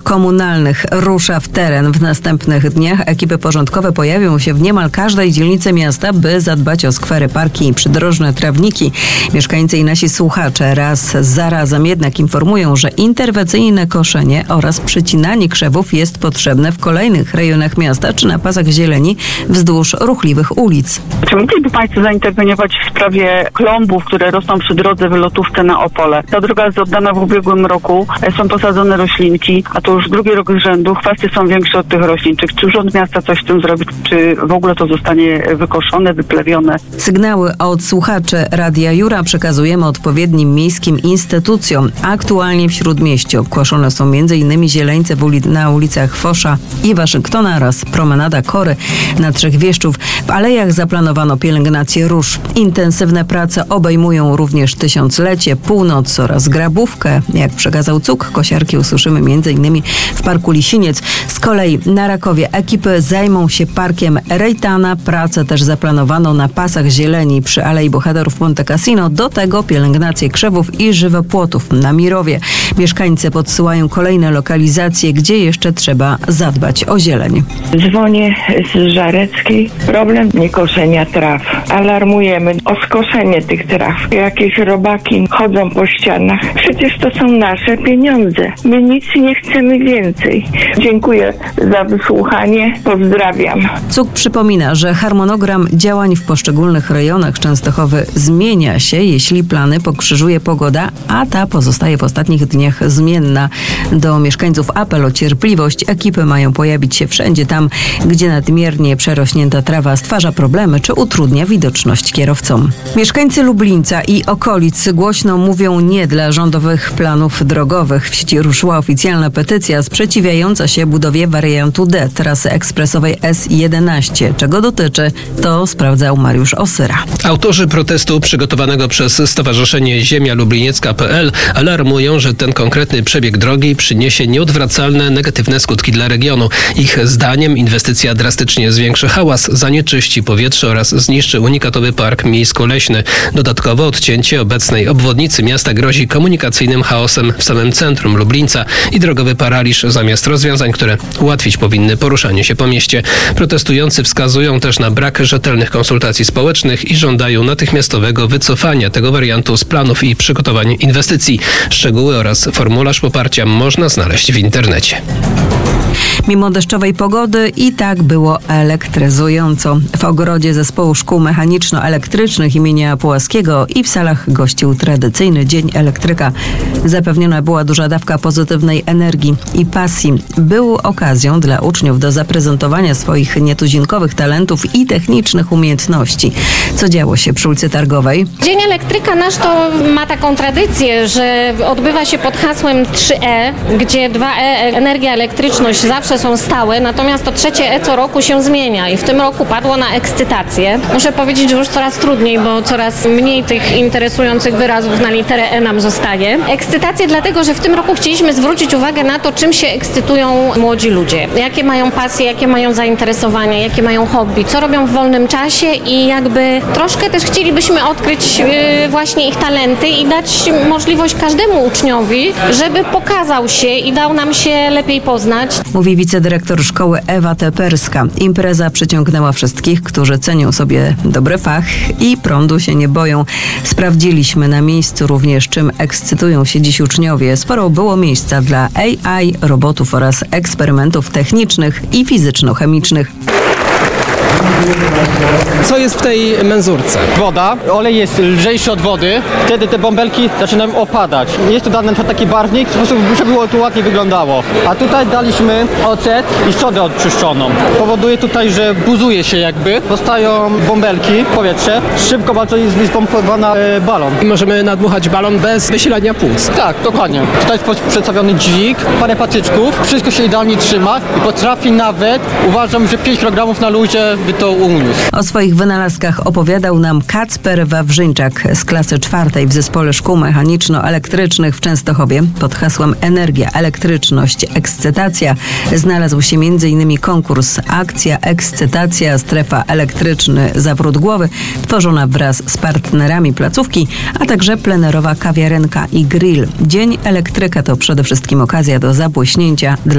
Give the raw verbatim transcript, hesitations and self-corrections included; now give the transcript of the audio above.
komunalnych rusza w teren. W następnych dniach ekipy porządkowe pojawią się w niemal każdej dzielnicy miasta, by zadbać o skwery, parki i przydrożne trawniki. Mieszkańcy i nasi słuchacze raz za razem jednak informują, że interwencyjne koszenie oraz przycinanie krzewów jest potrzebne w kolejnych rejonach miasta czy na pasach zieleni wzdłuż ruchliwych ulic. Czy mogliby Państwo zainterweniować w sprawie klombów, które rosną przy drodze wylotówce na Opole? Ta droga jest oddana w ubiegłym roku, są posadzone roślinki, a to już drugi rok z rzędu. Chwasty są większe od tych roślin. Czy, czy Urząd Miasta coś z tym zrobi? Czy w ogóle to zostanie wykoszone, wyplewione? Sygnały od słuchaczy Radia Jura przekazujemy odpowiednim miejskim instytucjom. Aktualnie w Śródmieściu koszone są między innymi zieleńce uli- na ulicach Fosza i Waszyngtona oraz promenada Kory na Trzech Wieszczów. W alejach zaplanowano pielęgnację róż. Intensywne prace obejmują również Tysiąclecie, Północ oraz Grabówkę. Jak przekazał Cuk, kosiarki usłyszymy między innymi w Parku Lisiniec. Z kolei na Rakowie ekipy zajmą się Parkiem Rejtana. Pracę też zaplanowano na pasach zieleni przy Alei Bohaterów Monte Cassino. Do tego pielęgnację krzewów i żywopłotów na Mirowie. Mieszkańcy podsyłają kolejne lokalizacje, gdzie jeszcze trzeba zadbać o zieleń. Dzwonię z Żareckiej. Problem niekoszenia traw. Alarmujemy o skoszenie tych traw. Jakieś robaki chodzą po ścianach. Przecież to są nasze pieniądze. My nic nie chcemy więcej. Dziękuję za wysłuchanie. Pozdrawiam. Cuk przypomina, że harmonogram działań w poszczególnych rejonach Częstochowy zmienia się, jeśli plany pokrzyżuje pogoda, a ta pozostaje w ostatnich dniach zmienna. Do mieszkańców apel o cierpliwość. Ekipy mają pojawić się wszędzie tam, gdzie nadmiernie przerośnięta trawa stwarza problemy czy utrudnia widoczność kierowcom. Mieszkańcy Lublińca i okolic głośno mówią nie dla rządowych planów drogowych. W sieci ruszyła oficjalna petycja sprzeciwiająca się budowie wariantu D trasy ekspresowej S jedenaście. Czego dotyczy, to sprawdzał Mariusz Osyra. Autorzy protestu przygotowanego przez Stowarzyszenie Ziemia Lubliniecka kropka p l alarmują, że ten konkretny przebieg drogi przyniesie nieodwracalne negatywne skutki dla regionu. Ich zdaniem inwestycja drastycznie zwiększy hałas, zanieczyści powietrze oraz zniszczy unikatowy park miejsko-leśny. Dodatkowo odcięcie obecnej obwodnicy miasta grozi komunikacyjnym chaosem w samym centrum Lublińca i drogowy paraliż zamiast rozwiązań, które ułatwić powinny poruszanie się po mieście. Protestujący wskazują też na brak rzetelnych konsultacji społecznych i żądają natychmiastowego wycofania tego wariantu z planów i przygotowań inwestycji. Szczegóły oraz formularz poparcia można znaleźć w internecie. Mimo deszczowej pogody i tak było elektryzująco. W ogrodzie zespołu szkół mechaniczno-elektrycznych imienia Pułaskiego i w salach gościł tradycyjny Dzień Elektryka. Zapewniona była duża dawka pozytywnej energii i pasji. Był okazją dla uczniów do zaprezentowania swoich nietuzinkowych talentów i technicznych umiejętności. Co działo się przy ulicy Targowej? Dzień Elektryka nasz to ma taką tradycję, że odbywa się pod hasłem trzy E, gdzie dwa E, energia, elektryczność zawsze są stałe, natomiast to trzecie E co roku się zmienia i w tym roku padło na ekscytację. Muszę powiedzieć, że już coraz trudniej, bo coraz mniej tych interesujących wyrazów na literę E nam zostaje. Ekscytację dlatego, że w tym roku chcieliśmy zwrócić uwagę na to, czym się ekscytują młodzi ludzie. Jakie mają pasje, jakie mają zainteresowania, jakie mają hobby, co robią w wolnym czasie i jakby troszkę też chcielibyśmy odkryć yy, właśnie ich talenty i dać możliwość każdemu uczniowi, żeby pokazał się i dał nam się lepiej poznać. Mówi wicedyrektor szkoły Ewa Teperska. Impreza przyciągnęła wszystkich, którzy cenią sobie dobry fach i prądu się nie boją. Sprawdziliśmy na miejscu również, czym ekscytują się dziś uczniowie. Sporo było miejsca dla A I, robotów oraz eksperymentów technicznych i fizyczno-chemicznych. Co jest w tej menzurce? Woda, olej jest lżejszy od wody, wtedy te bąbelki zaczynają opadać. Jest tu dany taki barwnik, po prostu żeby było to ładnie wyglądało. A tutaj daliśmy ocet i sodę odczyszczoną. Powoduje tutaj, że buzuje się jakby, powstają bąbelki, powietrze. Szybko bardzo jest wypompowany e, balon. I możemy nadmuchać balon bez wysilania płuc. Tak, dokładnie. Tutaj jest przedstawiony dźwig, parę patyczków, wszystko się idealnie trzyma i potrafi nawet, uważam, że pięć kilogramów na luzie by to uniósł. O swoich wynalazkach opowiadał nam Kacper Wawrzyńczak z klasy czwartej w Zespole Szkół Mechaniczno-Elektrycznych w Częstochowie. Pod hasłem Energia, Elektryczność, Ekscytacja znalazł się między innymi konkurs Akcja Ekscytacja, Strefa Elektryczny Zawrót Głowy, tworzona wraz z partnerami placówki, a także plenerowa kawiarenka i grill. Dzień Elektryka to przede wszystkim okazja do zabłyśnięcia dla